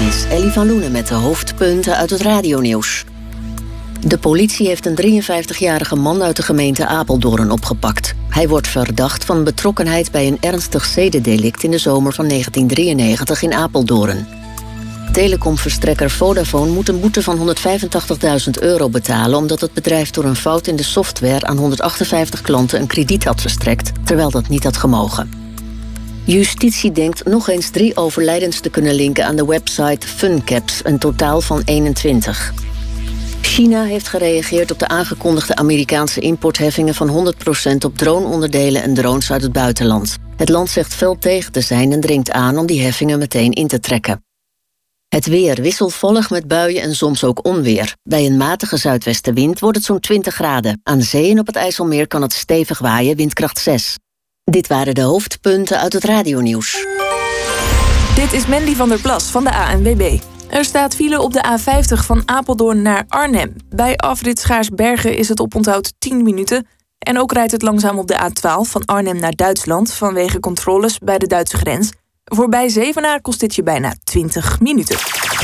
Dit is Ellie van Loenen met de hoofdpunten uit het radionieuws. De politie heeft een 53-jarige man uit de gemeente Apeldoorn opgepakt. Hij wordt verdacht van betrokkenheid bij een ernstig zedendelict in de zomer van 1993 in Apeldoorn. Telecomverstrekker Vodafone moet een boete van €185.000 betalen... omdat het bedrijf door een fout in de software aan 158 klanten een krediet had verstrekt, terwijl dat niet had gemogen. Justitie denkt nog eens 3 overlijdens te kunnen linken aan de website FunCaps, een totaal van 21. China heeft gereageerd op de aangekondigde Amerikaanse importheffingen van 100% op droneonderdelen en drones uit het buitenland. Het land zegt fel tegen te zijn en dringt aan om die heffingen meteen in te trekken. Het weer wisselvallig met buien en soms ook onweer. Bij een matige zuidwestenwind wordt het zo'n 20 graden. Aan zee en op het IJsselmeer kan het stevig waaien, windkracht 6. Dit waren de hoofdpunten uit het radionieuws. Dit is Mandy van der Plas van de ANWB. Er staat file op de A50 van Apeldoorn naar Arnhem. Bij afrit Schaarsbergen is het oponthoud 10 minuten. En ook rijdt het langzaam op de A12 van Arnhem naar Duitsland... vanwege controles bij de Duitse grens. Voorbij Zevenaar kost dit je bijna 20 minuten.